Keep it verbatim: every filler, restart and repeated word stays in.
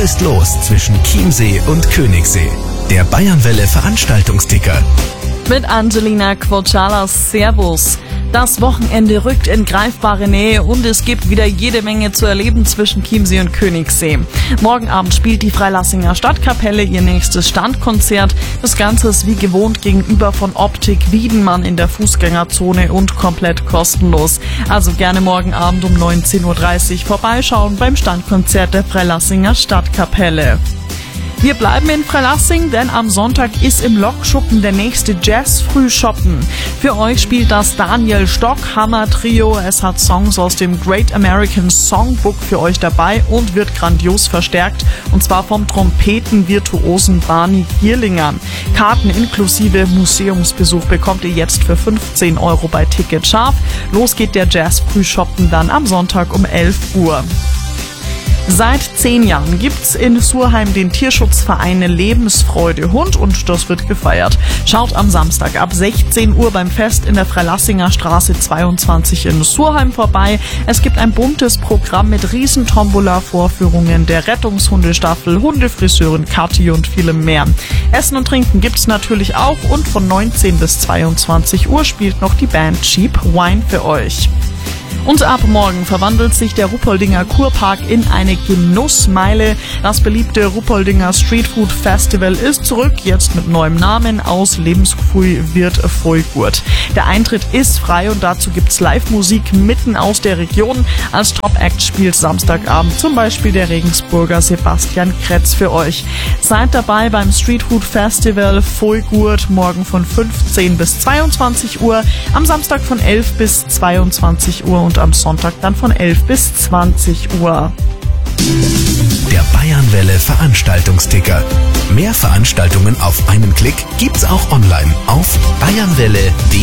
ist los zwischen Chiemsee und Königssee? Der Bayernwelle Veranstaltungsticker. Mit Angelina Quocalas. Servus. Das Wochenende rückt in greifbare Nähe und es gibt wieder jede Menge zu erleben zwischen Chiemsee und Königssee. Morgen Abend spielt die Freilassinger Stadtkapelle ihr nächstes Standkonzert. Das Ganze ist wie gewohnt gegenüber von Optik Wiedenmann in der Fußgängerzone und komplett kostenlos. Also gerne morgen Abend um neunzehn Uhr dreißig vorbeischauen beim Standkonzert der Freilassinger Stadtkapelle. Wir bleiben in Freilassing, denn am Sonntag ist im Lokschuppen der nächste Jazz-Frühschoppen. Für euch spielt das Daniel Stockhammer Trio. Es hat Songs aus dem Great American Songbook für euch dabei und wird grandios verstärkt. Und zwar vom Trompetenvirtuosen Barney Gierlinger. Karten inklusive Museumsbesuch bekommt ihr jetzt für fünfzehn Euro bei Ticket Scharf. Los geht der Jazz-Frühschoppen dann am Sonntag um elf Uhr. Seit zehn Jahren gibt's in Surheim den Tierschutzverein Lebensfreude Hund und das wird gefeiert. Schaut am Samstag ab sechzehn Uhr beim Fest in der Freilassinger Straße zweiundzwanzig in Surheim vorbei. Es gibt ein buntes Programm mit Riesentombola-Vorführungen der Rettungshundestaffel, Hundefriseurin Kathi und vielem mehr. Essen und Trinken gibt's natürlich auch und von neunzehn bis zweiundzwanzig Uhr spielt noch die Band Cheap Wine für euch. Und ab morgen verwandelt sich der Ruppoldinger Kurpark in eine Genussmeile. Das beliebte Ruppoldinger Streetfood Festival ist zurück, jetzt mit neuem Namen. Aus Lebensgefühl wird Vollgurt. Der Eintritt ist frei und dazu gibt's Live-Musik mitten aus der Region. Als Top-Act spielt Samstagabend zum Beispiel der Regensburger Sebastian Kretz für euch. Seid dabei beim Streetfood Festival Vollgurt morgen von fünfzehn bis zweiundzwanzig Uhr, am Samstag von elf bis zweiundzwanzig Uhr und am Sonntag dann von elf bis zwanzig Uhr. Der Bayernwelle Veranstaltungsticker. Mehr Veranstaltungen auf einen Klick gibt's auch online auf bayernwelle punkt de.